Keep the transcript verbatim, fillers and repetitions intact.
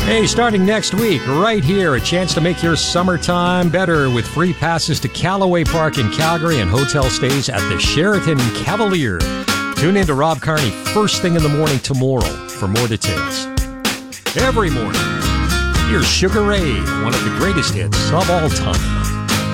Hey, starting next week, right here, a chance to make your summertime better with free passes to Callaway Park in Calgary and hotel stays at the Sheraton Cavalier. Tune in to Rob Carney first thing in the morning tomorrow for more details. Every morning, here's Sugar Ray, one of the greatest hits of all time.